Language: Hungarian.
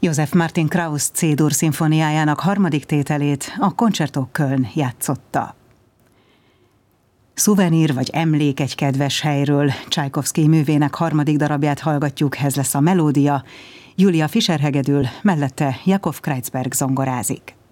Josef Martin Krauss C-dur szimfóniájának harmadik tételét a Concerto Köln játszotta. Szuvenír vagy emlék egy kedves helyről, Csajkovszky művének harmadik darabját hallgatjuk, ez lesz a melódia. Julia Fischer hegedül, mellette Jakov Kreizberg zongorázik.